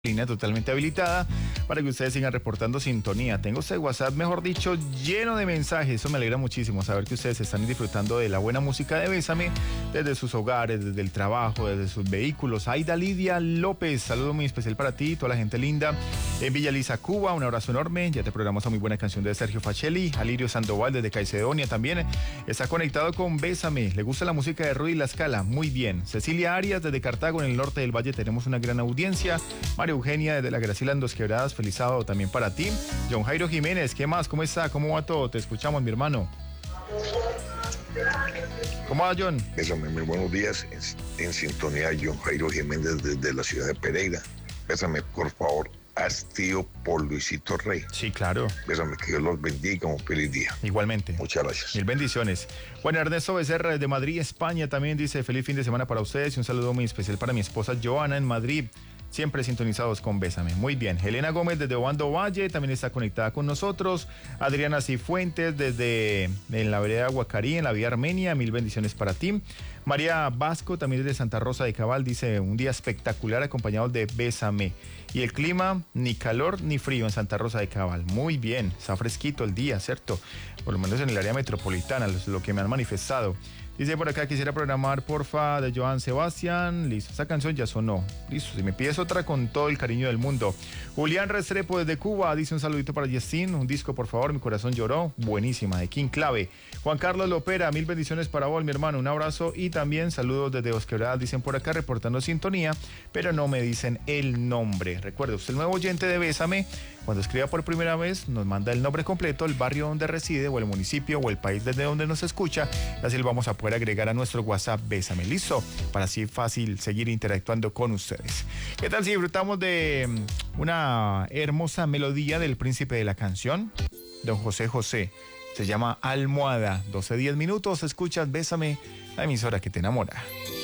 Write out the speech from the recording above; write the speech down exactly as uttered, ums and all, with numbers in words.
línea totalmente habilitada para que ustedes sigan reportando sintonía. Tengo este WhatsApp, mejor dicho, lleno de mensajes. Eso me alegra muchísimo, saber que ustedes están disfrutando de la buena música de Bésame desde sus hogares, desde el trabajo, desde sus vehículos. Aida Lidia López, saludo muy especial para ti, toda la gente linda en Villa Lisa, Cuba, un abrazo enorme. Ya te programamos a muy buena canción de Sergio Facelli. Alirio Sandoval desde Caicedonia también está conectado con Bésame. Le gusta la música de Rudy La Scala, muy bien. Cecilia Arias desde Cartago, en el norte del valle, tenemos una gran audiencia. María Eugenia desde la Graciela en Dos Quebradas, feliz sábado también para ti. John Jairo Jiménez, ¿qué más? ¿Cómo está? ¿Cómo va todo? Te escuchamos, mi hermano. ¿Cómo va, John? Bésame, muy buenos días. En, en sintonía, John Jairo Jiménez desde la ciudad de Pereira. Bésame, por favor, haz tío por Luisito Rey. Sí, claro. Bésame, que Dios los bendiga, un feliz día. Igualmente. Muchas gracias. Mil bendiciones. Bueno, Ernesto Becerra desde Madrid, España, también dice feliz fin de semana para ustedes y un saludo muy especial para mi esposa Joana en Madrid. Siempre sintonizados con Bésame. Muy bien. Helena Gómez desde Obando Valle también está conectada con nosotros. Adriana Cifuentes desde en la vereda Guacarí, en la vía Armenia. Mil bendiciones para ti. María Vasco también desde Santa Rosa de Cabal dice un día espectacular acompañado de Bésame. Y el clima, ni calor ni frío en Santa Rosa de Cabal. Muy bien. Está fresquito el día, ¿cierto? Por lo menos en el área metropolitana, lo que me han manifestado. Dice por acá, quisiera programar, porfa, de Joan Sebastián. Listo, esa canción ya sonó. Listo, si me pides otra, con todo el cariño del mundo. Julián Restrepo desde Cuba dice un saludito para Justin. Un disco, por favor, mi corazón lloró. Buenísima, de King Clave. Juan Carlos Lopera, mil bendiciones para vos, mi hermano. Un abrazo y también saludos desde Dos Quebradas, dicen por acá, reportando sintonía, pero no me dicen el nombre. Recuerde, usted el nuevo oyente de Bésame, cuando escriba por primera vez, nos manda el nombre completo, el barrio donde reside, o el municipio, o el país desde donde nos escucha. Y así lo vamos a poder agregar a nuestro WhatsApp Bésame. ¿Listo? Para así fácil seguir interactuando con ustedes. ¿Qué tal si disfrutamos de una hermosa melodía del príncipe de la canción, don José José? Se llama Almohada. doce diez minutos, escuchas Bésame, la emisora que te enamora.